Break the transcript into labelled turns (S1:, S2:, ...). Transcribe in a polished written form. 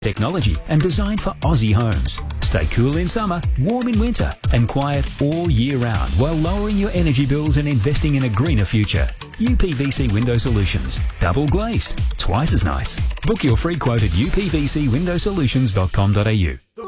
S1: technology and designed for Aussie homes. Stay cool in summer, warm in winter, and quiet all year round while lowering your energy bills and investing in a greener future. UPVC Window Solutions. Double glazed. Twice as nice. Book your free quote at upvcwindowsolutions.com.au.